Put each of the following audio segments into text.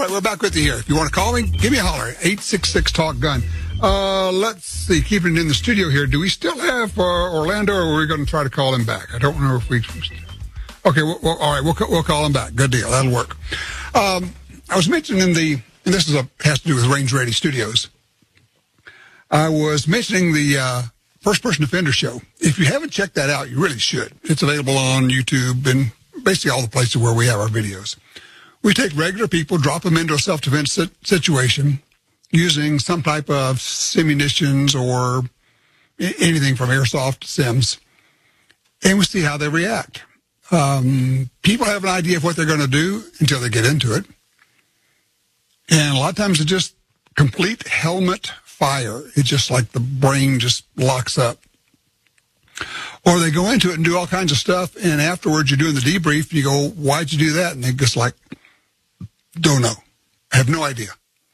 right, we're back with you here. If you want to call me, give me a holler. 866-TALK-GUN. Let's see. Keeping it in the studio here. Do we still have Orlando, or are we going to try to call him back? I don't know if we... Okay, well, all right, we'll call him back. Good deal. That'll work. I was mentioning and this has to do with Range Ready Studios. I was mentioning the First Person Defender show. If you haven't checked that out, you really should. It's available on YouTube and basically all the places where we have our videos. We take regular people, drop them into a self-defense situation using some type of simunitions or anything from airsoft to sims, and we see how they react. People have an idea of what they're going to do until they get into it. And a lot of times it's just complete helmet fire. It's just like the brain just locks up. Or they go into it and do all kinds of stuff, and afterwards you're doing the debrief, and you go, why'd you do that? And they just like, don't know. I have no idea.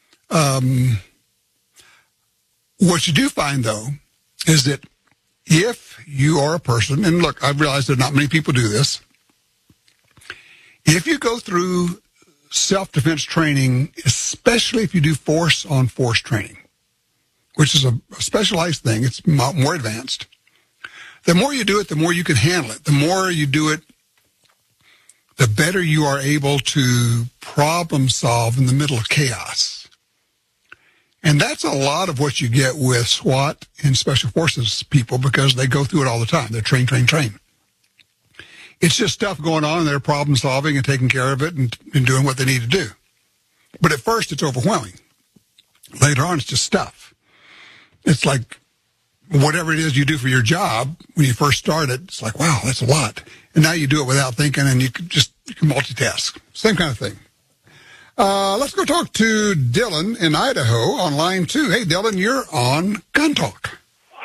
What you do find, though, is that if you are a person, and look, I've realized that not many people do this, if you go through self-defense training, especially if you do force-on-force training, which is a specialized thing, it's more advanced, the more you do it, the more you can handle it. The more you do it, the better you are able to problem solve in the middle of chaos. And that's a lot of what you get with SWAT and Special Forces people, because they go through it all the time. They're train. It's just stuff going on, and they're problem solving and taking care of it and doing what they need to do. But at first, it's overwhelming. Later on, it's just stuff. It's like whatever it is you do for your job, when you first start it, it's like, wow, that's a lot. And now you do it without thinking, and you can multitask. Same kind of thing. Let's go talk to Dylan in Idaho on line 2. Hey, Dylan, you're on Gun Talk.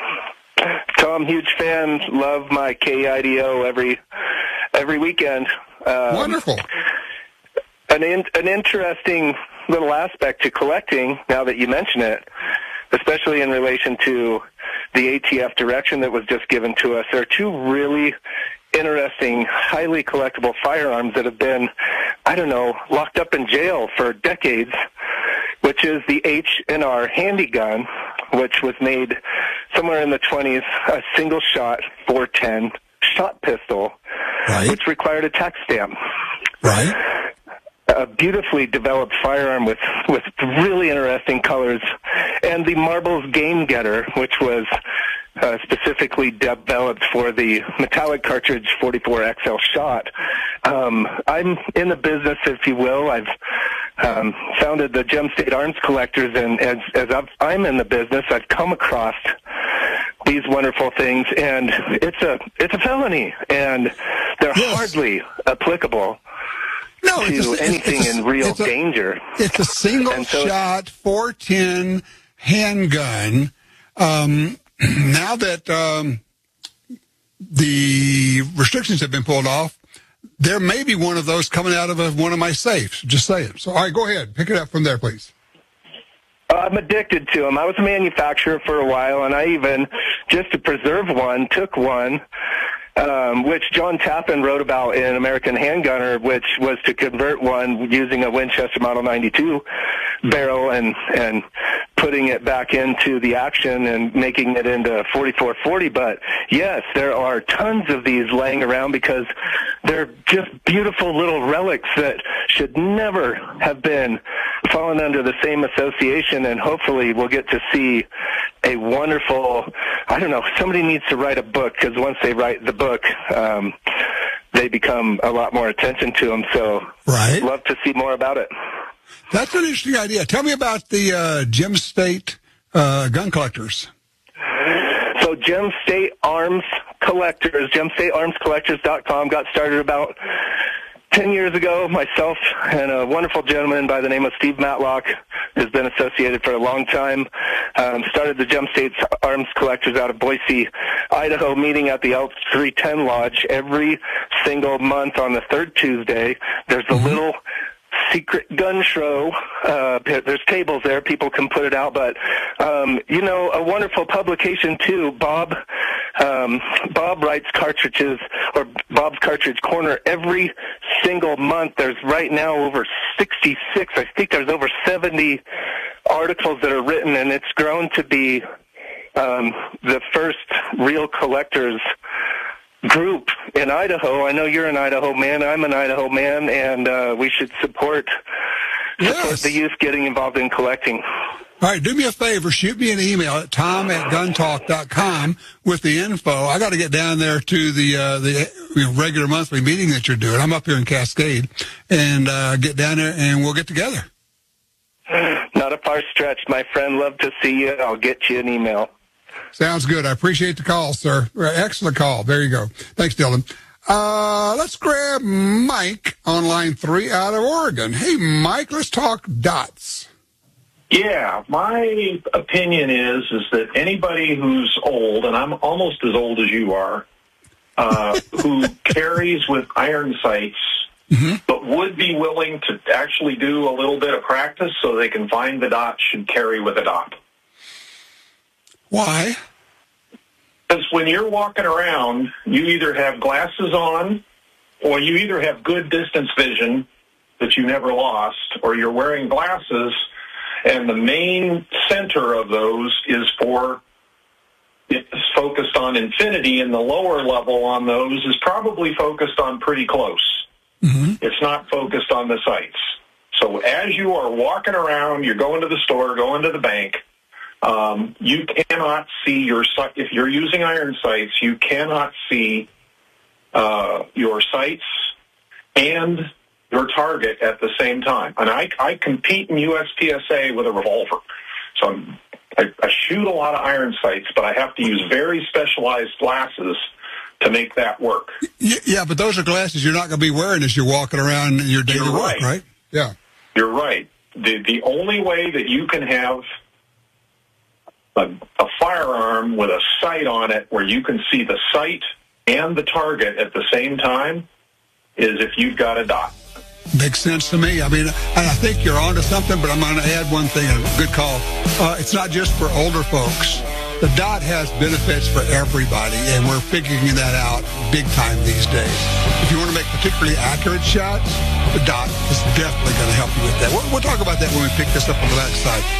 Tom, huge fan. Love my KIDO every weekend. Wonderful. An interesting little aspect to collecting, now that you mention it, especially in relation to the ATF direction that was just given to us. There are two really interesting, highly collectible firearms that have been, locked up in jail for decades, which is the H&R Handygun, which was made somewhere in the 20s, a single-shot 410 shot pistol, right, which required a tax stamp. Right. A beautifully developed firearm with really interesting colors. And the Marbles Game Getter, which was specifically developed for the metallic cartridge 44XL shot. I'm in the business, if you will. I've founded the Gem State Arms Collectors, and as I'm in the business, I've come across these wonderful things, and it's a felony, and they're hardly applicable to anything in real danger. It's a single-shot 410 handgun. Now that the restrictions have been pulled off, there may be one of those coming out of one of my safes. Just saying. So, all right, go ahead. Pick it up from there, please. I'm addicted to them. I was a manufacturer for a while, and I even, just to preserve one, took one, which John Tappan wrote about in American Handgunner, which was to convert one using a Winchester Model 92 barrel and putting it back into the action and making it into 4440. But yes, there are tons of these laying around because they're just beautiful little relics that should never have been fallen under the same association, and hopefully we'll get to see a wonderful, somebody needs to write a book, because once they write the book, they become a lot more attention to them. So right. Love to see more about it. That's an interesting idea. Tell me about the Gem State gun collectors. So Gem State Arms Collectors, GemStateArmsCollectors.com, got started about 10 years ago. Myself and a wonderful gentleman by the name of Steve Matlock has been associated for a long time. Started the Gem State Arms Collectors out of Boise, Idaho, meeting at the Elk 310 Lodge every single month on the third Tuesday. There's a little secret gun show. There's tables there. People can put it out. But, a wonderful publication, too. Bob writes cartridges, or Bob's Cartridge Corner, every single month, there's right now over 66. I think there's over 70 articles that are written, and it's grown to be the first real collectors group in Idaho. I know you're an Idaho man. I'm an Idaho man, and we should support the youth getting involved in collecting. All right, do me a favor. Shoot me an email at tom@guntalk.com with the info. I got to get down there to the regular monthly meeting that you're doing. I'm up here in Cascade, and get down there, and we'll get together. Not a far stretch, my friend. Love to see you. I'll get you an email. Sounds good. I appreciate the call, sir. Excellent call. There you go. Thanks, Dylan. Let's grab Mike on line 3 out of Oregon. Hey, Mike, let's talk dots. Yeah, my opinion is that anybody who's old, and I'm almost as old as you are, who carries with iron sights, but would be willing to actually do a little bit of practice so they can find the dot, should carry with a dot. Why? Because when you're walking around, you either have glasses on, or you either have good distance vision that you never lost, or you're wearing glasses, and the main center of those is focused on infinity, and the lower level on those is probably focused on pretty close. It's not focused on the sights. So as you are walking around, you're going to the store, going to the bank, you cannot see your sight. If you're using iron sights, you cannot see your sights and your target at the same time. And I compete in USPSA with a revolver. So I shoot a lot of iron sights, but I have to use very specialized glasses to make that work. Yeah, but those are glasses you're not going to be wearing as you're walking around in your daily work, right? Yeah. You're right. The only way that you can have a firearm with a sight on it where you can see the sight and the target at the same time is if you've got a dot. Makes sense to me. I mean, I think you're onto something, but I'm going to add one thing. A good call. It's not just for older folks. The dot has benefits for everybody, and we're figuring that out big time these days. If you want to make particularly accurate shots, the dot is definitely going to help you with that. We'll talk about that when we pick this up on the backside.